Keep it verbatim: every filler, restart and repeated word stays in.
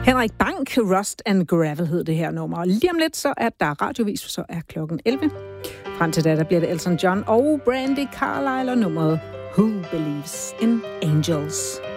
Henrik Bank, Rust and Gravel hed det her nummer. Og lige om lidt, så er der radiovis, så er klokken elleve. Frem til da, der bliver det Elton John og Brandy Carlisle og nummeret Who Believes in Angels.